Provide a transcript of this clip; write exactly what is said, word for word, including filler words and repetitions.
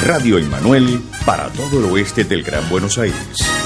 Radio Emmanuel para todo el oeste del Gran Buenos Aires.